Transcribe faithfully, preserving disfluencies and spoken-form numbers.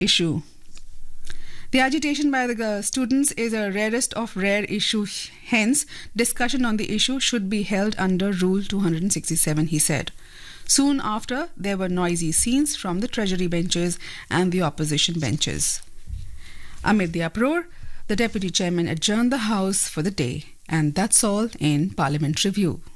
issue. The agitation by the students is a rarest of rare issues. Hence, discussion on the issue should be held under Rule two hundred sixty-seven, he said. Soon after, there were noisy scenes from the Treasury benches and the opposition benches. Amid the uproar, the Deputy Chairman adjourned the House for the day. And that's all in Parliament Review.